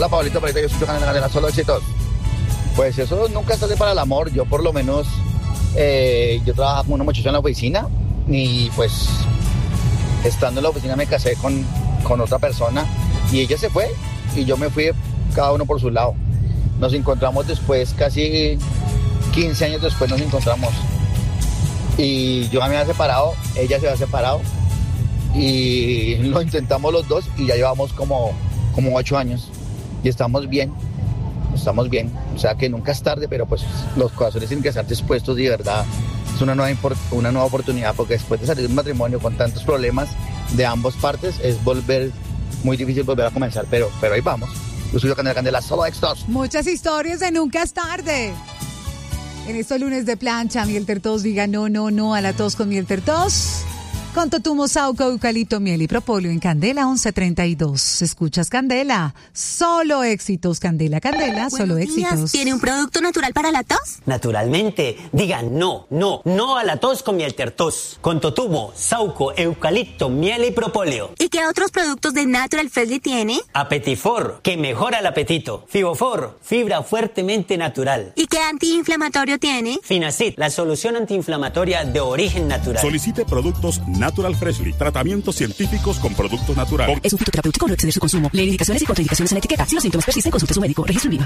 Hola, Pablito, yo escucho Candela, Candela, solo éxitos. Pues eso nunca sale para el amor. Yo por lo menos, yo trabajaba con una muchacha en la oficina y pues estando en la oficina me casé con otra persona y ella se fue y yo me fui cada uno por su lado. Nos encontramos después, casi 15 años después nos encontramos. Y yo me había separado, ella se había separado y lo intentamos los dos y ya llevamos como 8 años y estamos bien. O sea que nunca es tarde, pero pues los corazones tienen que estar dispuestos y de verdad es una nueva oportunidad, porque después de salir de un matrimonio con tantos problemas de ambas partes es muy difícil volver a comenzar, pero ahí vamos. Yo soy Candela, Candela, solo éxitos. Muchas historias de nunca es tarde. En estos lunes de plancha, miel tertos, diga no a la tos con miel tertos. Con totumo, sauco, eucalipto, miel y propóleo en Candela 1132. Escuchas Candela, solo éxitos. Candela, Candela, solo éxitos. ¿Tiene un producto natural para la tos? Naturalmente, digan no a la tos con miel tertos. Con totumo, sauco, eucalipto, miel y propóleo. ¿Y qué otros productos de Natural Freshly tiene? Apetifor, que mejora el apetito. Fibofor, fibra fuertemente natural. ¿Y qué antiinflamatorio tiene? Finacid, la solución antiinflamatoria de origen natural. Solicite productos Natural Freshly, tratamientos científicos con productos naturales. Es un fitoterapéutico, no exceder su consumo. Lee indicaciones y contraindicaciones en la etiqueta. Si los síntomas persisten, consulte a su médico. Registro IVA.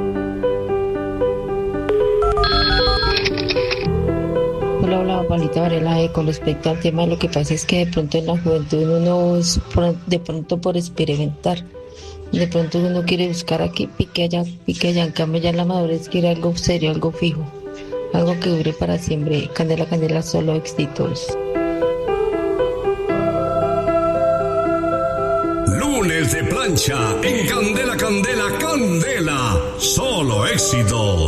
Hola, Pablita Varela. Con respecto al tema, lo que pasa es que de pronto en la juventud uno es de pronto por experimentar. De pronto uno quiere buscar aquí, pique allá. En cambio ya en la madurez quiere algo serio, algo fijo. Algo que dure para siempre. Candela, Candela, solo éxitos. Lunes de plancha en Candela, Candela, Candela, solo éxitos.